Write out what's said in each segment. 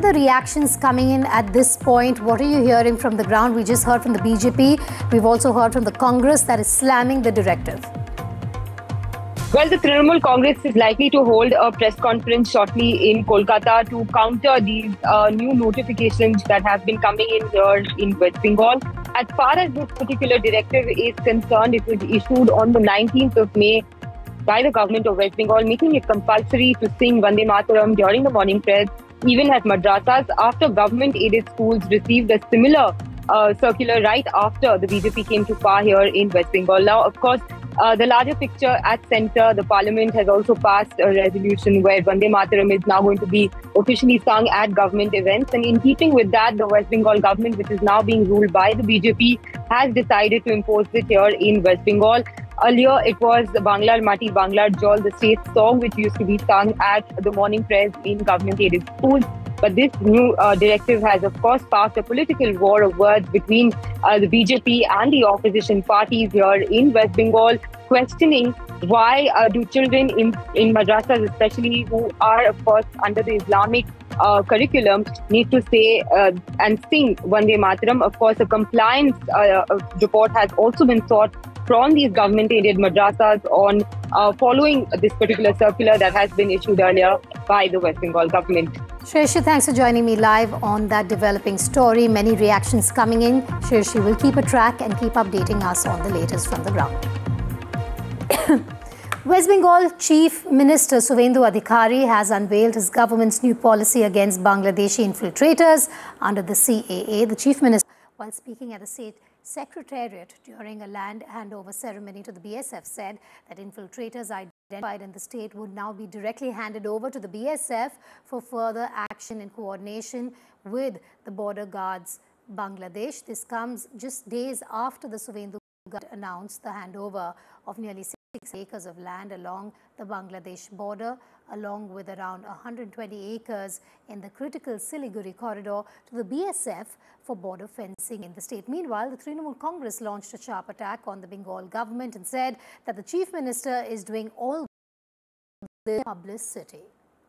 the reactions coming in at this point? What are you hearing from the ground? We just heard from the BJP. We've also heard from the Congress that is slamming the directive. Well, the Trinamool Congress is likely to hold a press conference shortly in Kolkata to counter these new notifications that have been coming in here in West Bengal. As far as this particular directive is concerned, it was issued on the 19th of May by the government of West Bengal, making it compulsory to sing Vande Mataram during the morning prayers, even at madrasas, after government-aided schools received a similar circular right after the BJP came to power here in West Bengal. Now, of course, the larger picture at centre, the parliament has also passed a resolution where Vande Mataram is now going to be officially sung at government events. And in keeping with that, the West Bengal government, which is now being ruled by the BJP, has decided to impose it here in West Bengal. Earlier, it was Banglar Mati, Banglar Jol, the state song, which used to be sung at the morning prayers in government-aided schools. But this new directive has, of course, sparked a political war of words between the BJP and the opposition parties here in West Bengal, questioning why do children in madrasas, especially who are, of course, under the Islamic curriculum, need to say and sing Vande Mataram. Of course, a compliance report has also been sought from these government-aided madrasas on following this particular circular that has been issued earlier by the West Bengal government. Shreyashi, thanks for joining me live on that developing story. Many reactions coming in. Shreyashi will keep a track and keep updating us on the latest from the ground. West Bengal Chief Minister Suvendu Adhikari has unveiled his government's new policy against Bangladeshi infiltrators under the CAA. The Chief Minister, while speaking at the State Secretariat during a land handover ceremony to the BSF, said that infiltrators identified in the state would now be directly handed over to the BSF for further action in coordination with the border guards Bangladesh. This comes just days after the Suvendu government announced the handover of nearly 6 acres of land along the Bangladesh border, along with around 120 acres in the critical Siliguri corridor, to the BSF for border fencing in the state. Meanwhile, the Trinamool Congress launched a sharp attack on the Bengal government and said that the Chief Minister is doing all the publicity.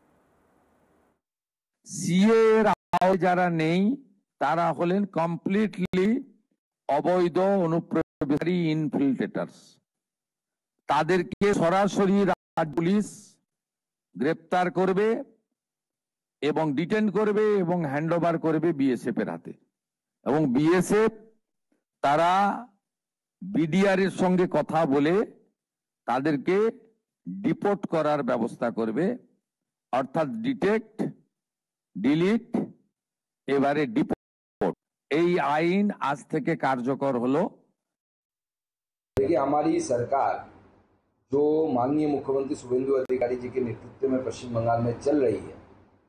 CA যারা নেই তারা হলেন completely অবৈধ অনুপ্রবেশকারী ইনফিল্ট্রেটরস। তাদেরকে সরাসরি রাজ্য police গ্রেপ্তার করবে এবং ডিটেন করবে এবং হ্যান্ডওভার করবে বিএসএফ এর হাতে, এবং বিএসএফ তারা বিডিআর এর সঙ্গে কথা বলে তাদেরকে ডিপোর্ট করার ব্যবস্থা করবে, অর্থাৎ ডিটেক্ট, ডিলিট, এবারে ডিপোর্ট। এই আইন আজ থেকে কার্যকর হলো। देखिए, हमारी सरकार जो माननीय मुख्यमंत्री शुभेंदु अधिकारी जी के नेतृत्व में पश्चिम बंगाल में चल रही है,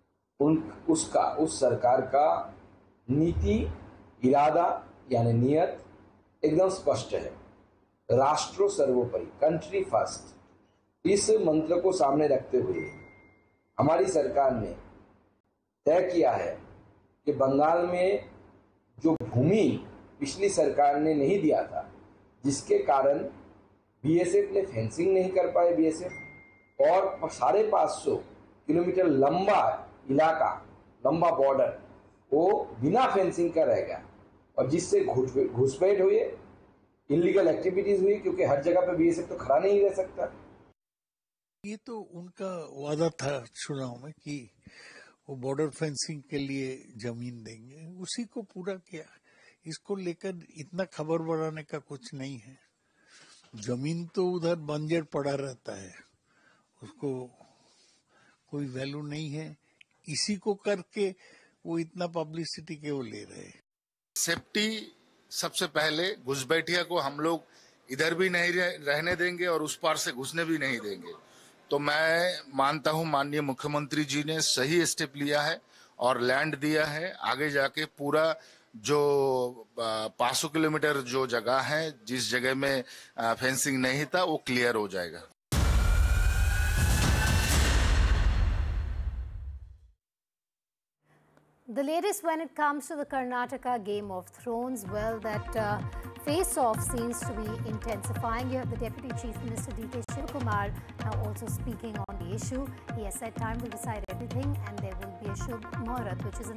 उस सरकार का नीति, इरादा यानी नियत एकदम स्पष्ट है। राष्ट्र सर्वोपरि, कंट्री फर्स्ट, इस मंत्र को सामने रखते हुए हमारी सरकार ने तय किया है कि बंगाल में जो भूमि पिछली सरकार ने नहीं दिया था, जिसके कारण बीएसएफ ने फेंसिंग नहीं कर पाए, बीएसएफ और 550 किलोमीटर लंबा इलाका, लंबा बॉर्डर वो बिना फेंसिंग का रह गया, और जिससे घुसपैठ हुई, इलीगल एक्टिविटीज हुई, क्योंकि हर जगह पे बीएसएफ तो खड़ा नहीं रह सकता। ये तो उनका वादा था चुनाव में कि वो बॉर्डर फेंसिंग के लिए जमीन देंगे, उसी को पूरा किया। इसको लेकर इतना खबर बढ़ाने का कुछ नहीं है। जमीन तो उधर बंजर पड़ा रहता है, उसको कोई वैल्यू नहीं है। इसी को करके वो इतना पब्लिसिटी क्यों ले रहे हैं? सेफ्टी सबसे पहले। घुसपैठिया को हम लोग इधर भी नहीं रहने देंगे और उस पार से घुसने भी नहीं देंगे। तो मैं मानता हूं माननीय मुख्यमंत्री जी ने सही स्टेप लिया है और लैंड दिया है। आगे जाके पूरा जो 500 किलोमीटर जो जगह है, जिस जगह में फेंसिंग नहीं था, वो क्लियर हो जाएगा। The latest when it comes to the Karnataka Game of Thrones, well, that face-off seems to be intensifying. You have the Deputy Chief Minister D.K. Shivakumar now also speaking on the issue. He has said time will decide everything and there will be a Shubh Muhurat, which is